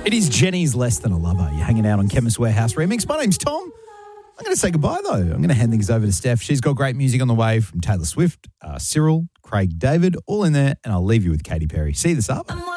It is Jenny's Less Than a Lover. You're hanging out on Chemist Warehouse Remix. My name's Tom. I'm going to say goodbye, though. I'm going to hand things over to Steph. She's got great music on the way from Taylor Swift, Cyril, Craig David, all in there, and I'll leave you with Katy Perry. See you this afternoon.